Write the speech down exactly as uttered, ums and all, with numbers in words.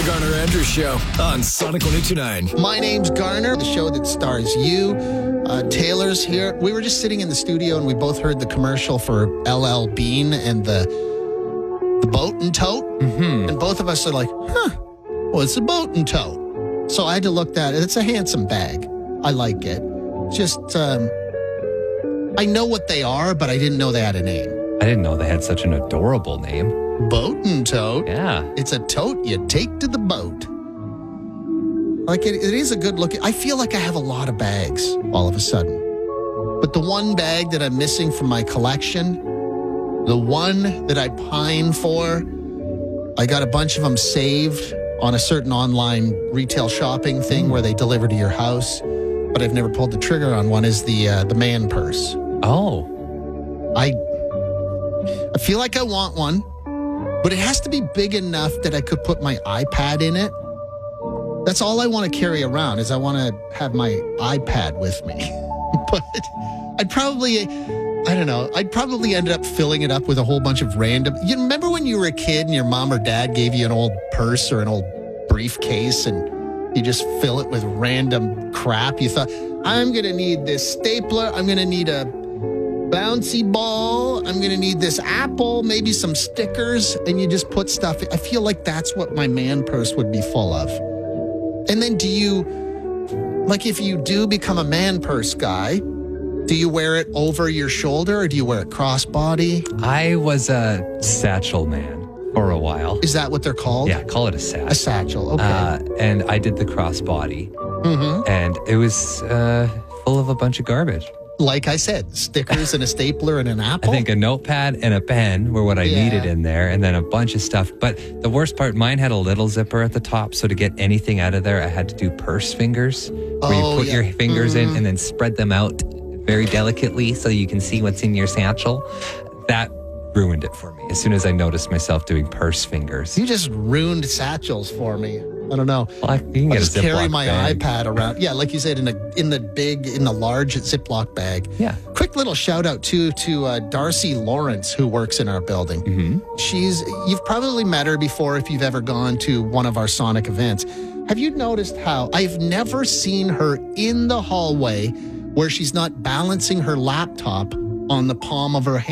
The Garner Andrews Show on Sonic one oh two point nine. My name's Garner, the show that stars you. Uh, Taylor's here. We were just sitting in the studio and we both heard the commercial for L L Bean and the the boat and tote. Mm-hmm. And both of us are like, huh, what's a boat and tote? So I had to look at it. It's a handsome bag. I like it. Just, um, I know what they are, but I didn't know they had a name. I didn't know they had such an adorable name. Boat and tote. Yeah. It's a tote you take to the boat. Like, it, it is a good look. I feel like I have a lot of bags all of a sudden. But the one bag that I'm missing from my collection, the one that I pine for, I got a bunch of them saved on a certain online retail shopping thing where they deliver to your house, but I've never pulled the trigger on one, is the uh, the man purse. Oh. I I feel like I want one, but it has to be big enough that I could put my iPad in it. That's all I want to carry around, is I want to have my iPad with me. But I'd probably, I don't know, I'd probably end up filling it up with a whole bunch of random... You remember when you were a kid and your mom or dad gave you an old purse or an old briefcase and you just fill it with random crap? You thought, I'm going to need this stapler, I'm going to need a bouncy ball, I'm going to need this apple, maybe some stickers, and you just put stuff... I feel like that's what my man purse would be full of. And then do you, like if you do become a man purse guy, do you wear it over your shoulder or do you wear it crossbody? I was a satchel man for a while. Is that what they're called? Yeah, call it a satchel. A satchel, okay. Uh, and I did the crossbody. Mm-hmm. And it was uh, full of a bunch of garbage. Like I said, stickers and a stapler and an apple. I think a notepad and a pen were what I Yeah. needed in there, and then a bunch of stuff. But the worst part, mine had a little zipper at the top, so to get anything out of there, I had to do purse fingers, where Oh, you put yeah. your fingers Mhm. in and then spread them out very delicately so you can see what's in your satchel. That ruined it for me as soon as I noticed myself doing purse fingers. You just ruined satchels for me. I don't know. Well, I- you can I'll get a just carry Ziploc my bag. iPad around. Yeah, like you said, in a in the big, in the large Ziploc bag. Yeah. Quick little shout out too to uh, Darcy Lawrence, who works in our building. Mm-hmm. She's, you've probably met her before if you've ever gone to one of our Sonic events. Have you noticed how I've never seen her in the hallway where she's not balancing her laptop on the palm of her hand?